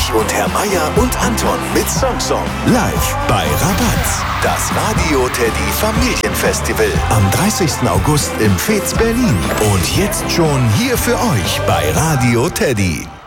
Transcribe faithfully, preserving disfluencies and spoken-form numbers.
Ich und Herr Meier und Anton mit Samsung. Live bei Rabatz. Das Radio Teddy Familienfestival. Am dreißigsten August im Fez Berlin. Und jetzt schon hier für euch bei Radio Teddy.